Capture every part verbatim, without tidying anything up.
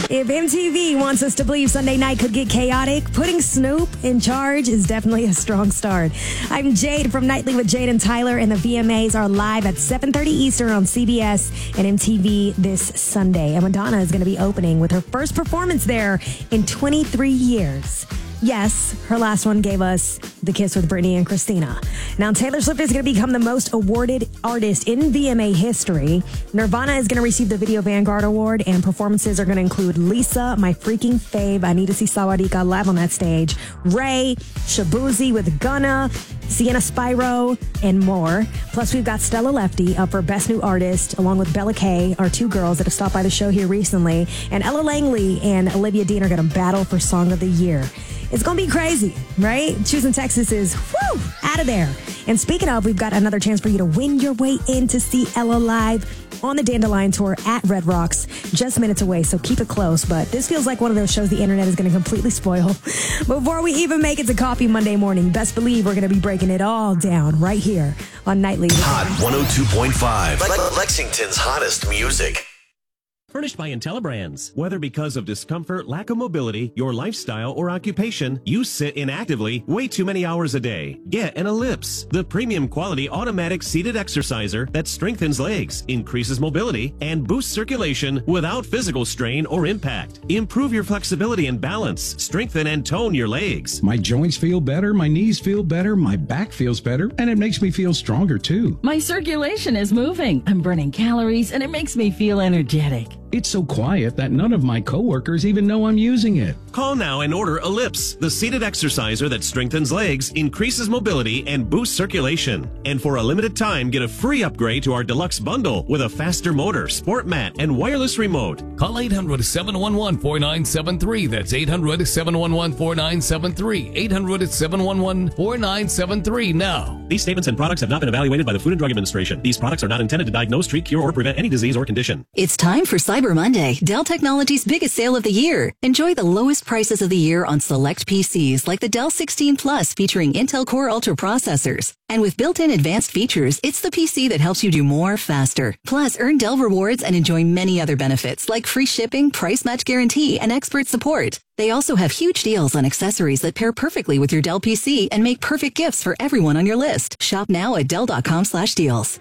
If M T V wants us to believe Sunday night could get chaotic, putting Snoop in charge is definitely a strong start. I'm Jade from Nightly with Jade and Tyler, and the V M As are live at seven thirty Eastern on C B S and M T V this Sunday. And Madonna is going to be opening with her first performance there in twenty-three years. Yes, her last one gave us the kiss with Britney and Christina. Now, Taylor Swift is going to become the most awarded artist in V M A history. Nirvana is going to receive the Video Vanguard Award, and performances are going to include Lisa, my freaking fave. I need to see Sawadika live on that stage. Ray, Shabuzi with Gunna, Sienna Spyro, and more. Plus, we've got Stella Lefty up for Best New Artist, along with Bella Kay, our two girls that have stopped by the show here recently. And Ella Langley and Olivia Dean are going to battle for Song of the Year. It's going to be crazy, right? Choosing Texas is, whoo, out of there. And speaking of, we've got another chance for you to win your way in to see Ella live on the Dandelion Tour at Red Rocks, just minutes away, so keep it close. But this feels like one of those shows the internet is going to completely spoil. Before we even make it to Coffee Monday morning, best believe we're going to be breaking it all down right here on Nightly. Hot one oh two point five, Le- Lexington's hottest music. Furnished by IntelliBrands. Whether because of discomfort, lack of mobility, your lifestyle, or occupation, you sit inactively way too many hours a day. Get an Ellipse, the premium quality automatic seated exerciser that strengthens legs, increases mobility, and boosts circulation without physical strain or impact. Improve your flexibility and balance, strengthen and tone your legs. My joints feel better, my knees feel better, my back feels better, and it makes me feel stronger too. My circulation is moving. I'm burning calories, and it makes me feel energetic. It's so quiet that none of my coworkers even know I'm using it. Call now and order Ellipse, the seated exerciser that strengthens legs, increases mobility, and boosts circulation. And for a limited time, get a free upgrade to our deluxe bundle with a faster motor, sport mat, and wireless remote. Call eight hundred, seven one one, four nine seven three. That's eight hundred, seven one one, four nine seven three. eight hundred, seven one one, four nine seven three now. These statements and products have not been evaluated by the Food and Drug Administration. These products are not intended to diagnose, treat, cure, or prevent any disease or condition. It's time for Cyber Monday, Dell Technologies' biggest sale of the year. Enjoy the lowest prices of the year on select P Cs like the Dell sixteen Plus featuring Intel Core Ultra processors. And with built-in advanced features, it's the P C that helps you do more faster. Plus, earn Dell rewards and enjoy many other benefits like free shipping, price match guarantee, and expert support. They also have huge deals on accessories that pair perfectly with your Dell P C and make perfect gifts for everyone on your list. Shop now at Dell.com slash deals.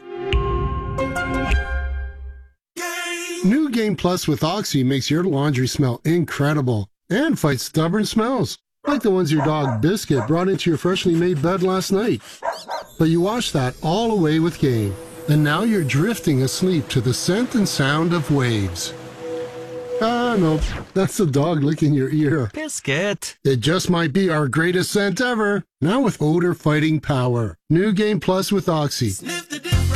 New Game Plus with Oxy makes your laundry smell incredible and fights stubborn smells, like the ones your dog Biscuit brought into your freshly made bed last night. But you washed that all away with Game, and now you're drifting asleep to the scent and sound of waves. Ah, no, that's the dog licking your ear. Biscuit. It just might be our greatest scent ever, now with odor-fighting power. New Game Plus with Oxy. Sniff the difference.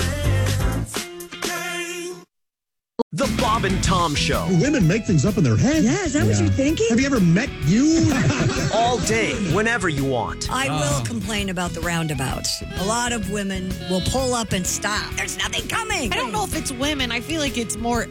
The Bob and Tom Show. Women make things up in their head. Yeah, is that yeah. what you're thinking? Have you ever met you? All day, whenever you want. I will complain about the roundabouts. A lot of women will pull up and stop. There's nothing coming. I don't know if it's women. I feel like it's more